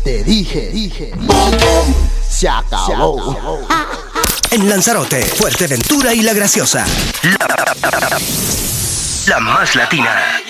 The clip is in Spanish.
Te dije, se acabó. En Lanzarote, Fuerteventura y La Graciosa. La más latina.